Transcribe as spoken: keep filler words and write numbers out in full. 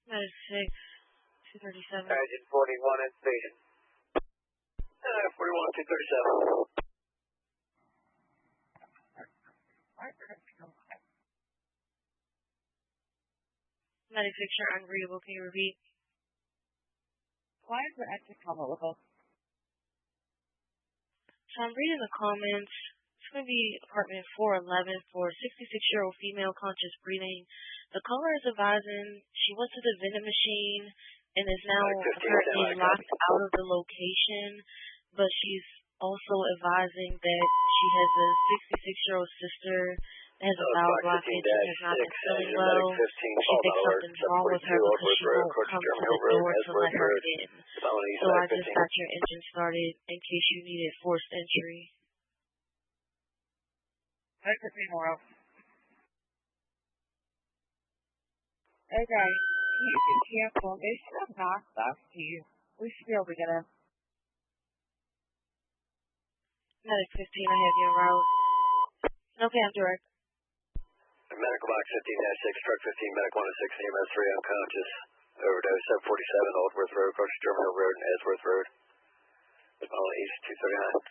ninety-six, two thirty-seven. Engine forty-one at station. Uh, forty-one, two thirty-seven. ninety-six, you're unreadable. Can you repeat? Why is the exit comment with us? So I'm reading the comments. It's going to be apartment four eleven for sixty-six-year-old female conscious breathing. The caller is advising she went to the vending machine and is now apparently locked out of the location, but she's also advising that she has a sixty-six-year-old sister that has a bowel blockage and has not been feeling well. She thinks something's wrong with her because she won't come to the door to let her in. So I just got your engine started in case you needed forced entry. That could be more. Hey guys, you be careful. They should have knocked us to you. We should be able to get in. Medic fifteen, I have you en route. Okay, I'm direct. Medical box fifteen dash six, truck fifteen, medic one oh six, E M S three, unconscious. Overdose, seven forty-seven, Old Worth Road, Coach Terminal Road, and Edgeworth Road. On East two thirty-nine.